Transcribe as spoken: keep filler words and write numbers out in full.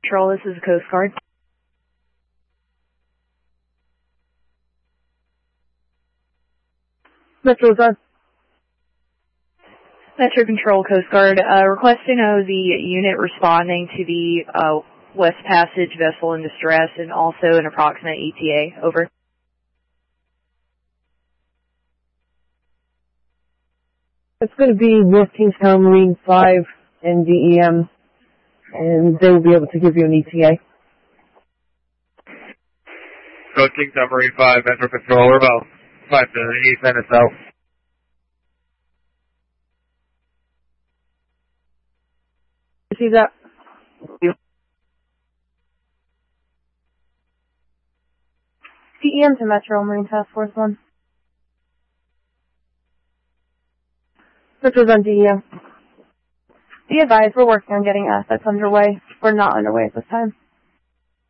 Control, this is the Coast Guard. Metro's on. Metro Control, Coast Guard, uh, requesting of the unit responding to the uh, West Passage vessel in distress and also an approximate E T A. Over. It's going to be North Kingstown Marine five and D E M, and they will be able to give you an E T A. North Kingstown Marine five, Metro Control, we're about five to eight minutes out. See that? D E M to Metro Marine Task Force one. Metro's on D E M. Be advised, we're working on getting assets underway. We're not underway at this time.